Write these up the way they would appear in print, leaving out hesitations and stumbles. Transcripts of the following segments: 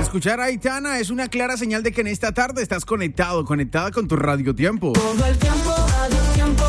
Escuchar a Aitana es una clara señal de que en esta tarde estás conectada con tu Radio Tiempo. Todo el tiempo, Radio Tiempo.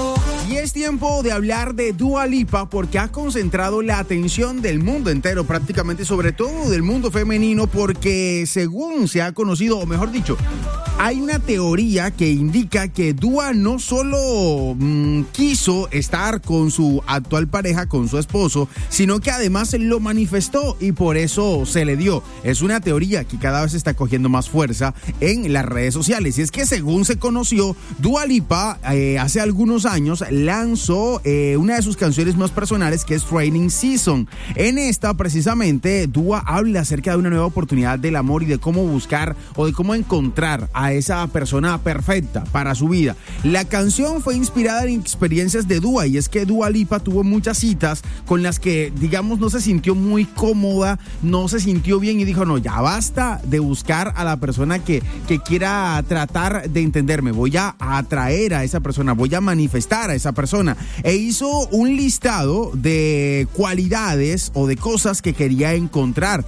Y es tiempo de hablar de Dua Lipa porque ha concentrado la atención del mundo entero, prácticamente, sobre todo del mundo femenino, porque según se ha conocido, o mejor dicho, hay una teoría que indica que Dua no solo quiso estar con su actual pareja, con su esposo, sino que además lo manifestó y por eso se le dio. Es una teoría que cada vez está cogiendo más fuerza en las redes sociales. Y es que según se conoció, Dua Lipa hace algunos años lanzó una de sus canciones más personales, que es Training Season. En esta, precisamente, Dua habla acerca de una nueva oportunidad del amor y de cómo buscar o de cómo encontrar a esa persona perfecta para su vida. La canción fue inspirada en experiencias de Dua, y es que Dua Lipa tuvo muchas citas con las que, digamos, no se sintió muy cómoda, no se sintió bien y dijo, no, ya basta de buscar a la persona que quiera tratar de entenderme, voy a atraer a esa persona, voy a manifestar a esa persona, e hizo un listado de cualidades o de cosas que quería encontrar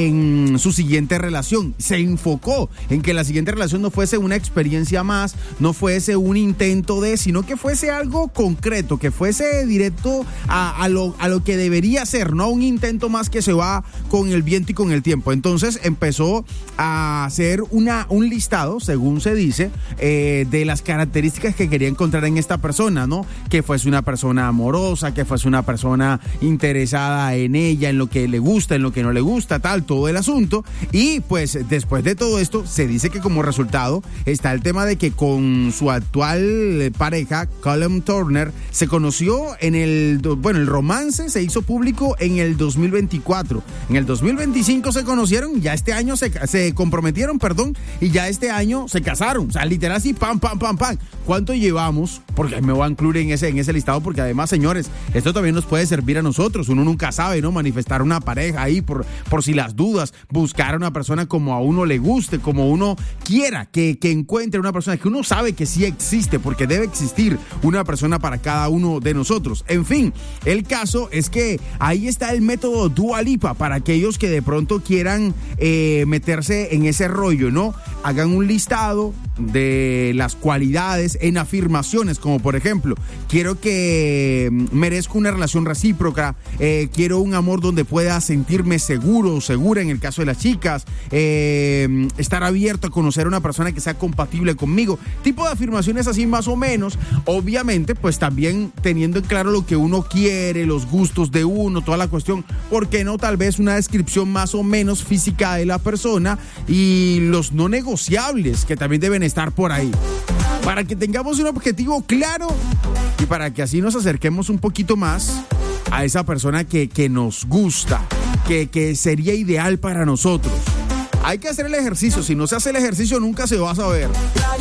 en su siguiente relación. Se enfocó en que la siguiente relación no fuese una experiencia más, no fuese un intento de, sino que fuese algo concreto, que fuese directo a lo que debería ser, no un intento más que se va con el viento y con el tiempo. Entonces empezó a hacer un listado, según se dice, de las características que quería encontrar en esta persona, ¿no? Que fuese una persona amorosa, que fuese una persona interesada en ella, en lo que le gusta, en lo que no le gusta, tal, todo el asunto. Y pues después de todo esto, se dice que como resultado está el tema de que con su actual pareja, Callum Turner, se conoció el romance se hizo público en el 2024. En el 2025 se conocieron, ya este año se comprometieron, y ya este año se casaron. O sea, literal así, pam. ¿Cuánto llevamos? Porque me voy a incluir en ese listado, porque además, señores, esto también nos puede servir a nosotros. Uno nunca sabe, ¿no? Manifestar una pareja ahí por si las dudas, buscar a una persona como a uno le guste, como uno quiera que encuentre una persona que uno sabe que sí existe, porque debe existir una persona para cada uno de nosotros. En fin, el caso es que ahí está el método Dua Lipa para aquellos que de pronto quieran meterse en ese rollo, ¿no? Hagan un listado de las cualidades en afirmaciones, como por ejemplo, quiero que merezco una relación recíproca, quiero un amor donde pueda sentirme seguro o segura en el caso de las chicas, estar abierto a conocer a una persona que sea compatible conmigo, tipo de afirmaciones así más o menos, obviamente pues también teniendo en claro lo que uno quiere, los gustos de uno, toda la cuestión, ¿por qué no? Tal vez una descripción más o menos física de la persona y los no negociables que también deben estar por ahí, para que tengamos un objetivo claro y para que así nos acerquemos un poquito más a esa persona que nos gusta, que sería ideal para nosotros. Hay que hacer el ejercicio, si no se hace el ejercicio nunca se va a saber.